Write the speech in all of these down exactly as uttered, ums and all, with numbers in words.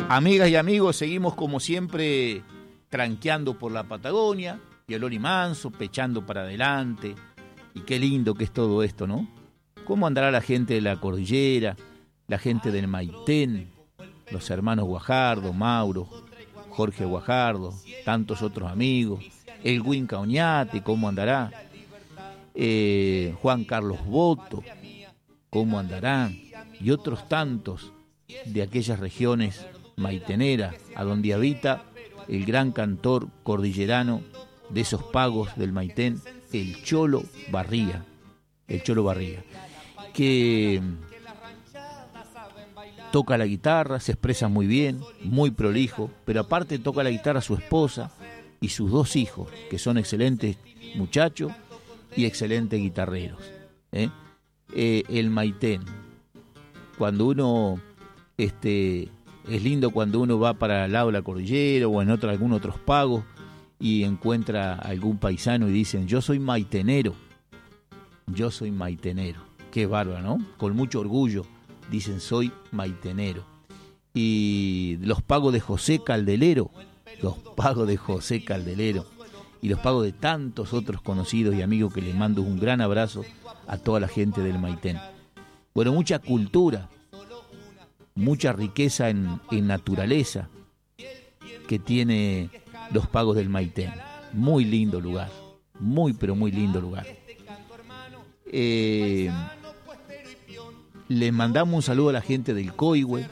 Amigas y amigos, seguimos como siempre tranqueando por la Patagonia, Piolón y Manso, pechando para adelante. Y qué lindo que es todo esto, ¿no? ¿Cómo andará la gente de la cordillera, la gente del Maitén, los hermanos Guajardo, Mauro, Jorge Guajardo, tantos otros amigos, el Winca Oñate, ¿cómo andará? Eh, Juan Carlos Boto, ¿cómo andará? Y otros tantos de aquellas regiones maiteneras, a donde habita el gran cantor cordillerano de esos pagos del Maitén, el Cholo Barría, el Cholo Barría, que toca la guitarra, se expresa muy bien, muy prolijo, pero aparte toca la guitarra su esposa y sus dos hijos, que son excelentes muchachos y excelentes guitarreros. ¿eh? Eh, el Maitén, cuando uno, este, es lindo cuando uno va para el lado de la cordillera o en otro, algún otros pagos y encuentra a algún paisano y dicen, yo soy maitenero, yo soy maitenero. Qué bárbaro, ¿no? Con mucho orgullo dicen, soy maitenero. Y los pagos de José Caldelero, los pagos de José Caldelero y los pagos de tantos otros conocidos y amigos que les mando un gran abrazo a toda la gente del Maitén. Bueno, mucha cultura, mucha riqueza en, en naturaleza que tiene los pagos del Maitén. Muy lindo lugar, muy pero muy lindo lugar. Eh, les mandamos un saludo a la gente del Coihue,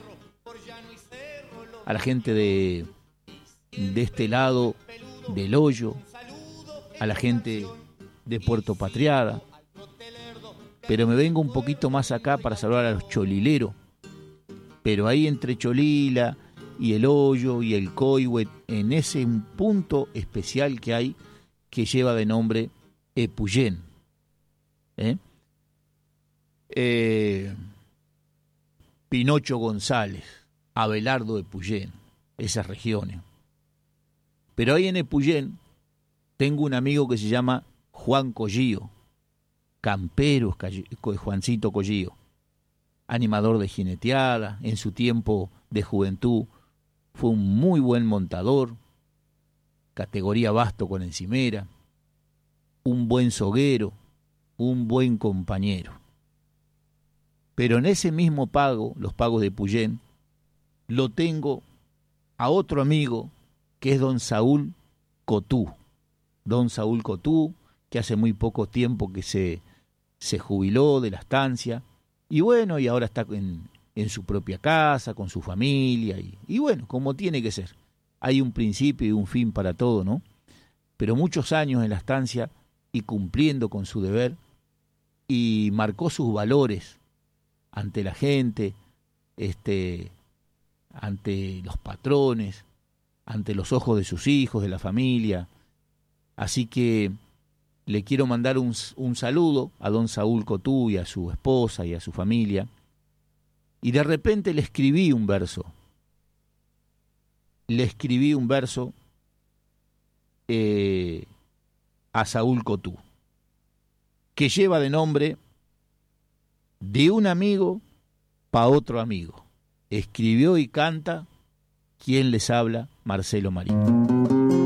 a la gente de, de este lado del Hoyo, a la gente de Puerto Patriada, pero me vengo un poquito más acá para saludar a los cholileros, pero ahí entre Cholila y el Hoyo y el Coihue, en ese punto especial que hay que lleva de nombre Epuyén. ¿Eh? Eh, Pinocho González, Abelardo Epuyén, esas regiones. Pero ahí en Epuyén tengo un amigo que se llama Juan Collío, campero Juancito Collío, animador de jineteada, en su tiempo de juventud fue un muy buen montador, categoría basto con encimera, un buen soguero, un buen compañero. Pero en ese mismo pago, los pagos de Epuyén, lo tengo a otro amigo que es don Saúl Cotú. Don Saúl Cotú, que hace muy poco tiempo que se, se jubiló de la estancia, y bueno, y ahora está en, en su propia casa, con su familia, y, y bueno, como tiene que ser. Hay un principio y un fin para todo, ¿no? Pero muchos años en la estancia y cumpliendo con su deber, y marcó sus valores ante la gente, este, ante los patrones, ante los ojos de sus hijos, de la familia. Así que le quiero mandar un, un saludo a don Saúl Cotú y a su esposa y a su familia. Y de repente le escribí un verso. Le escribí un verso eh, a Saúl Cotú, que lleva de nombre De un amigo pa' otro amigo. Escribió y canta quien les habla, Marcelo Marín.